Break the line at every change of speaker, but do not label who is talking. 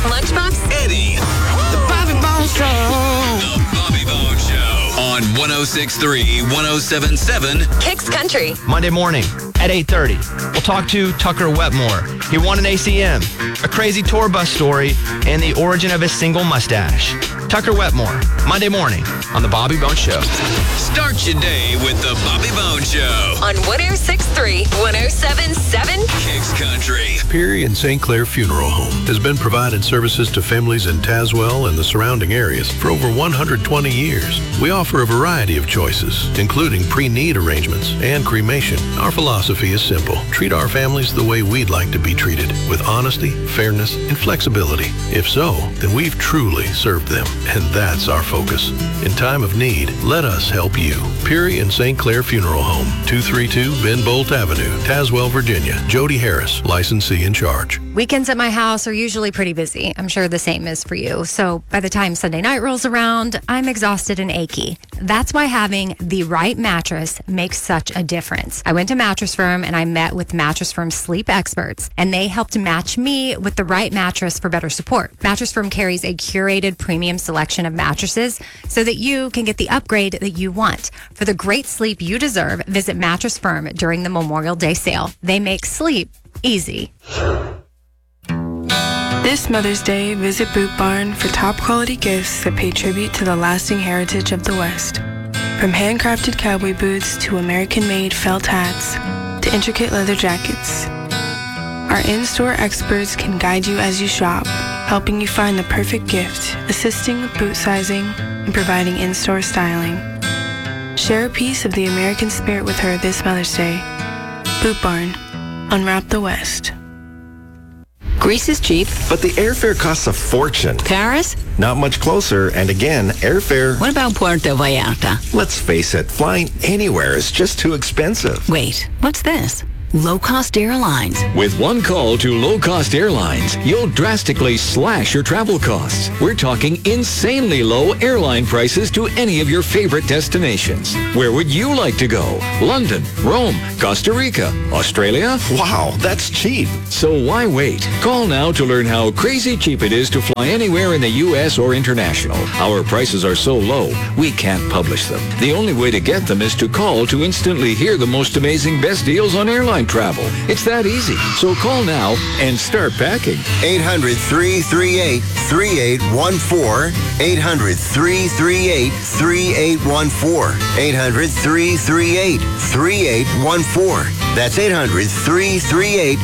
Lunchbox,
Eddie.
The Bobby Bones Show.
The Bobby Bones Show on 106.3, 107.7
Kicks Country.
Monday morning at 8:30. We'll talk to Tucker Wetmore. He won an ACM, a crazy tour bus story, and the origin of his single mustache. Tucker Wetmore, Monday morning on The Bobby Bones Show.
Start your day with The Bobby Bones Show
On 106.3, 107.7
Kicks Country.
Peary and St. Clair Funeral Home has been providing services to families in Tazewell and the surrounding areas for over 120 years. We offer a variety of choices, including pre-need arrangements and cremation. Our philosophy is simple. Treat our families the way we'd like to be treated, with honesty, fairness, and flexibility. If so, then we've truly served them, and that's our focus. In time of need, let us help you. Peary and St. Clair Funeral Home, 232 Ben Bolt Avenue, Tazewell, Virginia. Jody Harris, licensee in charge.
Weekends at my house are usually pretty busy. I'm sure the same is for you. So by the time Sunday night rolls around, I'm exhausted and achy. That's why having the right mattress makes such a difference. I went to Mattress Firm and I met with Mattress Firm's sleep experts, and they helped match me with the right mattress for better support. Mattress Firm carries a curated premium selection of mattresses so that you can get the upgrade that you want. For the great sleep you deserve, visit Mattress Firm during the Memorial Day sale. They make sleep easy.
This Mother's Day, visit Boot Barn for top quality gifts that pay tribute to the lasting heritage of the West. From handcrafted cowboy boots to American-made felt hats to intricate leather jackets. Our in-store experts can guide you as you shop, helping you find the perfect gift, assisting with boot sizing, and providing in-store styling. Share a piece of the American spirit with her this Mother's Day. Boot Barn. Unwrap the West.
Greece is cheap.
But the airfare costs a fortune.
Paris?
Not much closer, and again, airfare...
What about Puerto Vallarta?
Let's face it, flying anywhere is just too expensive.
Wait, what's this? Low-cost airlines.
With one call to low-cost airlines, you'll drastically slash your travel costs. We're talking insanely low airline prices to any of your favorite destinations. Where would you like to go? London, Rome, Costa Rica, Australia?
Wow, that's cheap.
So why wait? Call now to learn how crazy cheap it is to fly anywhere in the U.S. or international. Our prices are so low, we can't publish them. The only way to get them is to call to instantly hear the most amazing best deals on airline travel. It's that easy. So call now and start packing.
800-338-3814. 800-338-3814. 800-338-3814. That's 800-338